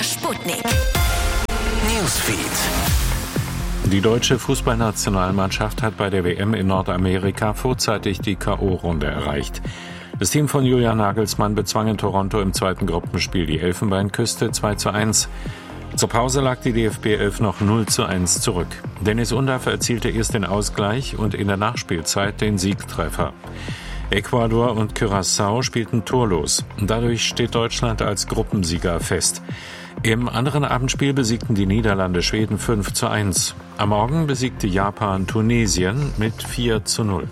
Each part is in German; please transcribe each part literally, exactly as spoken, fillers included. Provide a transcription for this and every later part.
Sputnik. Newsfeed. Die deutsche Fußballnationalmannschaft hat bei der W M in Nordamerika vorzeitig die K O-Runde erreicht. Das Team von Julian Nagelsmann bezwang in Toronto im zweiten Gruppenspiel die Elfenbeinküste zwei zu eins. Zur Pause lag die D F B elf noch null zu eins zurück. Dennis Undaff erzielte erst den Ausgleich und in der Nachspielzeit den Siegtreffer. Ecuador und Curaçao spielten torlos. Dadurch steht Deutschland als Gruppensieger fest. Im anderen Abendspiel besiegten die Niederlande Schweden fünf zu eins. Am Morgen besiegte Japan Tunesien mit vier zu null.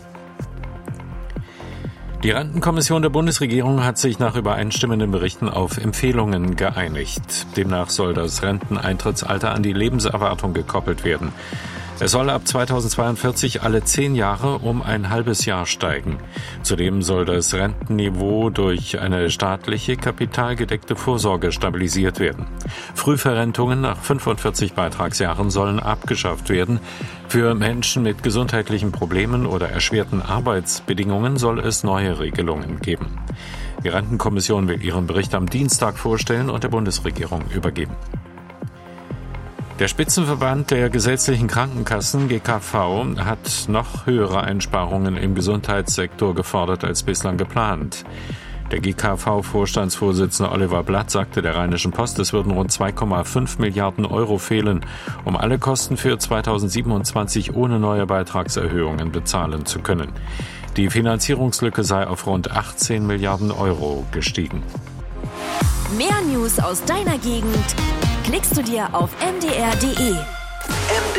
Die Rentenkommission der Bundesregierung hat sich nach übereinstimmenden Berichten auf Empfehlungen geeinigt. Demnach soll das Renteneintrittsalter an die Lebenserwartung gekoppelt werden. Es soll ab zweitausendzweiundvierzig alle zehn Jahre um ein halbes Jahr steigen. Zudem soll das Rentenniveau durch eine staatliche, kapitalgedeckte Vorsorge stabilisiert werden. Frühverrentungen nach fünfundvierzig Beitragsjahren sollen abgeschafft werden. Für Menschen mit gesundheitlichen Problemen oder erschwerten Arbeitsbedingungen soll es neue Regelungen geben. Die Rentenkommission will ihren Bericht am Dienstag vorstellen und der Bundesregierung übergeben. Der Spitzenverband der gesetzlichen Krankenkassen G K V hat noch höhere Einsparungen im Gesundheitssektor gefordert als bislang geplant. Der G K V-Vorstandsvorsitzende Oliver Blatt sagte der Rheinischen Post, es würden rund zwei Komma fünf Milliarden Euro fehlen, um alle Kosten für zweitausendsiebenundzwanzig ohne neue Beitragserhöhungen bezahlen zu können. Die Finanzierungslücke sei auf rund achtzehn Milliarden Euro gestiegen. Mehr News aus deiner Gegend klickst du dir auf m d r punkt d e. M D